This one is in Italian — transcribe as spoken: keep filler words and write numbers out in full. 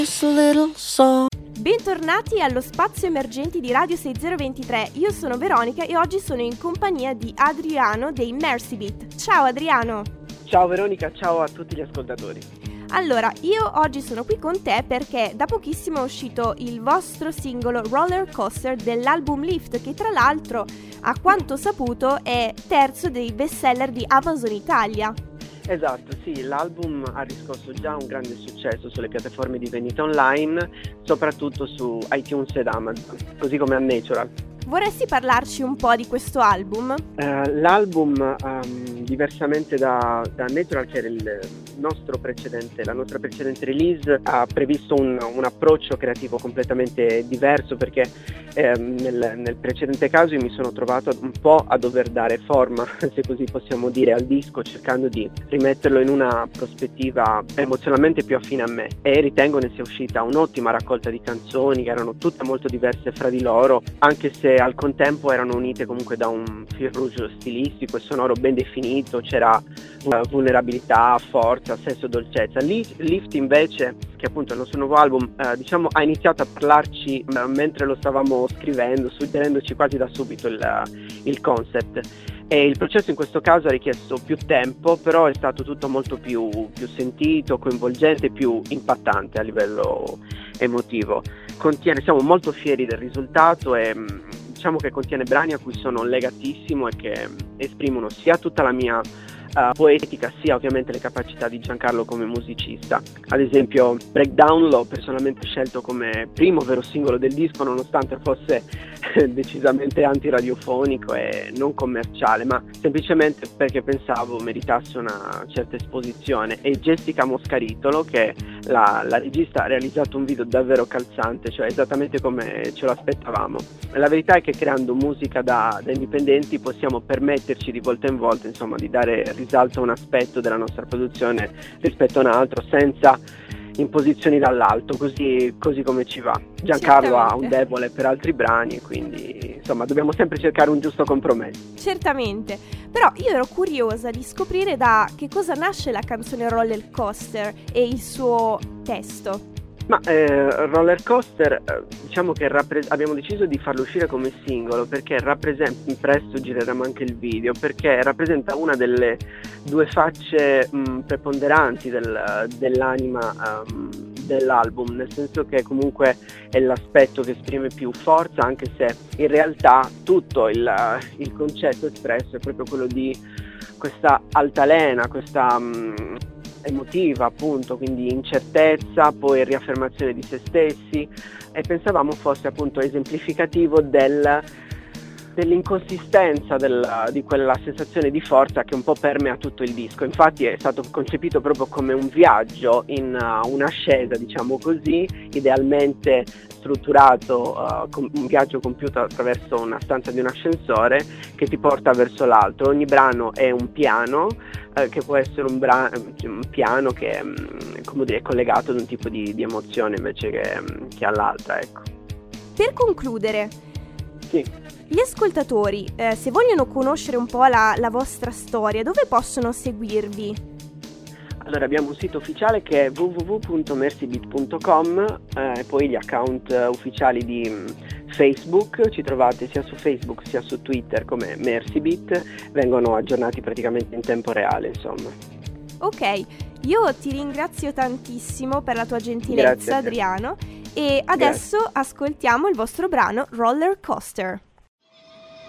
Bentornati allo Spazio Emergenti di Radio sei zero due tre. Io sono Veronica e oggi sono in compagnia di Adriano dei Mercibit. Ciao Adriano. Ciao Veronica, ciao a tutti gli ascoltatori. Allora, io oggi sono qui con te perché da pochissimo è uscito il vostro singolo Roller Coaster dell'album Lift, che tra l'altro, a quanto saputo, è terzo dei bestseller di Amazon Italia. Esatto, sì, l'album ha riscosso già un grande successo sulle piattaforme di vendita online, soprattutto su iTunes ed Amazon, così come a Natural. Vorresti parlarci un po' di questo album? Uh, l'album, um, diversamente da, da Natural, che era il nostro precedente, la nostra precedente release, ha previsto un, un approccio creativo completamente diverso, perché eh, nel, nel precedente caso io mi sono trovato un po' a dover dare forma, se così possiamo dire, al disco, cercando di rimetterlo in una prospettiva emozionalmente più affine a me, e ritengo ne sia uscita un'ottima raccolta di canzoni che erano tutte molto diverse fra di loro, anche se al contempo erano unite comunque da un fil rouge stilistico e sonoro ben definito. C'era vulnerabilità, forza, sesso, dolcezza. Lift invece, che appunto è il nostro nuovo album, eh, diciamo ha iniziato a parlarci eh, mentre lo stavamo scrivendo, suggerendoci quasi da subito il, il concept. E il processo in questo caso ha richiesto più tempo, però è stato tutto molto più, più sentito, coinvolgente, più impattante a livello emotivo. Contiene, siamo molto fieri del risultato e diciamo che contiene brani a cui sono legatissimo e che esprimono sia tutta la mia uh, poetica, sia ovviamente le capacità di Giancarlo come musicista. Ad esempio Breakdown l'ho personalmente scelto come primo vero singolo del disco, nonostante fosse decisamente antiradiofonico e non commerciale, ma semplicemente perché pensavo meritasse una certa esposizione. E Jessica Moscaritolo, che la, la regista, ha realizzato un video davvero calzante, cioè esattamente come ce lo aspettavamo. La verità è che creando musica da, da indipendenti possiamo permetterci di volta in volta, insomma, di dare risalto a un aspetto della nostra produzione rispetto a un altro, senza imposizioni dall'alto, così, così come ci va. Giancarlo Certamente. ha un debole per altri brani, quindi insomma dobbiamo sempre cercare un giusto compromesso. Certamente, però io ero curiosa di scoprire da che cosa nasce la canzone Roller Coaster e il suo testo. Ma eh, Roller Coaster, eh, diciamo che rappre- abbiamo deciso di farlo uscire come singolo perché rappresenta, presto gireremo anche il video, perché rappresenta una delle due facce mh, preponderanti del, dell'anima um, dell'album, nel senso che comunque è l'aspetto che esprime più forza, anche se in realtà tutto il, il concetto espresso è proprio quello di questa altalena, questa mh, emotiva appunto, quindi incertezza, poi riaffermazione di se stessi, e pensavamo fosse appunto esemplificativo del, dell'inconsistenza del, di quella sensazione di forza che un po' permea tutto il disco. Infatti è stato concepito proprio come un viaggio in uh, un'ascesa, diciamo così, idealmente strutturato, uh, com- un viaggio compiuto attraverso una stanza di un ascensore che ti porta verso l'altro. Ogni brano è un piano, uh, che può essere un, bra- un piano che um, come dire, è collegato ad un tipo di, di emozione invece che, um, che all'altra, ecco. Per concludere, sì. Gli ascoltatori, eh, se vogliono conoscere un po' la, la vostra storia, dove possono seguirvi? Allora, abbiamo un sito ufficiale che è w w w punto mercibit punto com e eh, poi gli account uh, ufficiali di um, Facebook, ci trovate sia su Facebook sia su Twitter come Mercibit, vengono aggiornati praticamente in tempo reale, insomma. Ok, io ti ringrazio tantissimo per la tua gentilezza, Adriano, e adesso Grazie. Ascoltiamo il vostro brano Roller Coaster.